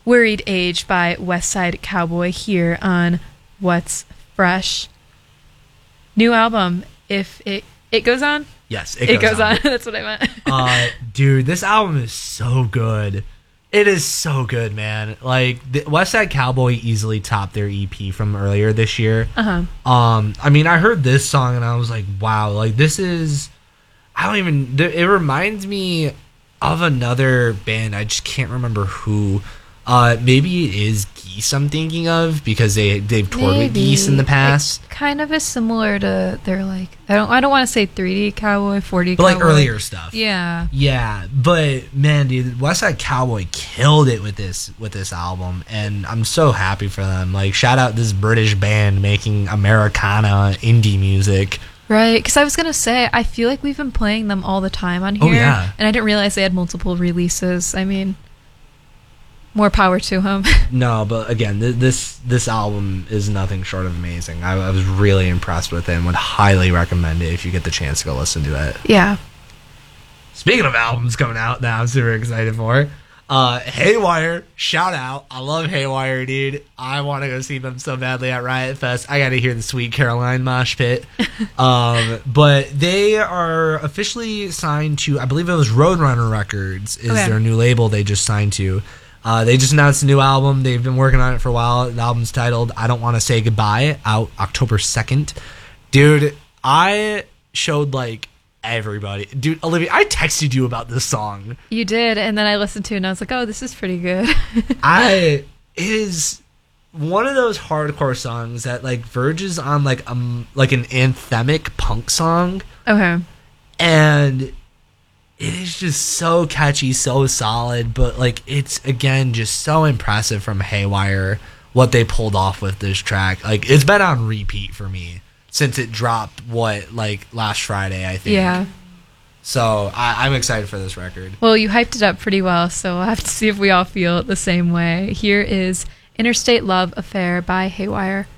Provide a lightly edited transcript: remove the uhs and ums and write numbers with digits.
Worried Age by West Side Cowboy here on What's Fresh. New album, if it goes on? Yes, it goes on. That's what I meant. Dude, this album is so good. It is so good, man. Like, West Side Cowboy easily topped their EP from earlier this year. I mean, I heard this song and I was like, wow, like, this is... it reminds me of another band. I just can't remember who. Maybe it is Geese I'm thinking of, because they've toured with Geese in the past. It kind of is similar to their, like, I don't want to say 3D Cowboy, 4D but Cowboy. like earlier stuff. Yeah, but man, dude, West Side Cowboy killed it with this album, and I'm so happy for them. Like, shout out this British band making Americana indie music. Right, because I was going to say, I feel like we've been playing them all the time on here. Oh, yeah. And I didn't realize they had multiple releases. I mean, more power to them. No, but again, this album is nothing short of amazing. I was really impressed with it and would highly recommend it if you get the chance to go listen to it. Yeah. Speaking of albums coming out that I'm super excited for, Haywire, shout out. I love Haywire, dude. I want to go see them so badly at Riot Fest. I got to hear the Sweet Caroline mosh pit. But they are officially signed to, I believe it was Roadrunner Records is their new label they just signed to. They just announced a new album. They've been working on it for a while. The album's titled I Don't Want to Say Goodbye, out October 2nd. Dude, I showed like everybody. Dude, Olivia, I texted you about this song. You did, and then I listened to it and I was like, oh, this is pretty good. It is one of those hardcore songs that like verges on like an anthemic punk song. Okay. And it is just so catchy, so solid, but like it's again just so impressive from Haywire what they pulled off with this track. Like, it's been on repeat for me since it dropped last Friday, I think. Yeah. So I'm excited for this record. Well, you hyped it up pretty well, so we'll have to see if we all feel the same way. Here is Interstate Love Affair by Haywire.